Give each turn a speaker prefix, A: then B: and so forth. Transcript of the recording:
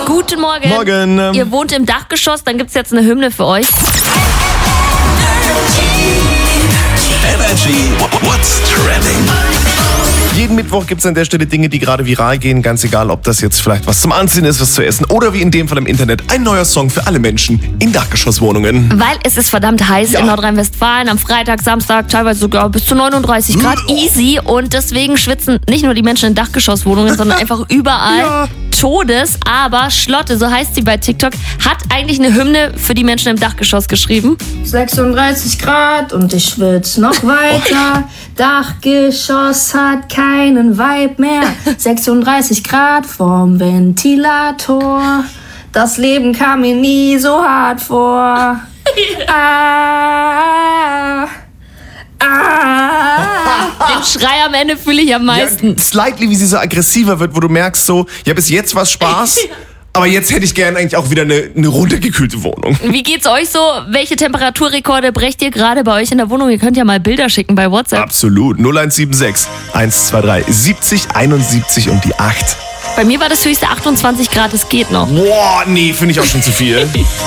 A: Guten Morgen.
B: Morgen.
A: Ihr wohnt im Dachgeschoss, dann gibt's jetzt eine Hymne für euch.
C: Energy What's Trending?
B: Jeden Mittwoch gibt es an der Stelle Dinge, die gerade viral gehen. Ganz egal, ob das jetzt vielleicht was zum Anziehen ist, was zu essen oder wie in dem Fall im Internet ein neuer Song für alle Menschen in Dachgeschosswohnungen.
A: Weil es ist verdammt heiß in Nordrhein-Westfalen. Am Freitag, Samstag teilweise sogar bis zu 39 Grad. Easy. Und deswegen schwitzen nicht nur die Menschen in Dachgeschosswohnungen, sondern einfach überall. Todes. Aber Schlotte, so heißt sie bei TikTok, hat eigentlich eine Hymne für die Menschen im Dachgeschoss geschrieben.
D: 36 Grad und ich schwitze noch weiter. Dachgeschoss hat keinen Vibe mehr. 36 Grad vorm Ventilator. Das Leben kam mir nie so hart vor.
A: Den Schrei am Ende fühle ich am meisten.
B: Ja, slightly, wie sie so aggressiver wird, wo du merkst so, ja, bis jetzt war's Spaß, aber jetzt hätte ich gerne eigentlich auch wieder eine runtergekühlte Wohnung.
A: Wie geht's euch so? Welche Temperaturrekorde brecht ihr gerade bei euch in der Wohnung? Ihr könnt ja mal Bilder schicken bei WhatsApp.
B: Absolut. 0176 123 70 71 und die 8.
A: Bei mir war das höchste 28 Grad, es geht noch.
B: Boah, nee, finde ich auch schon zu viel.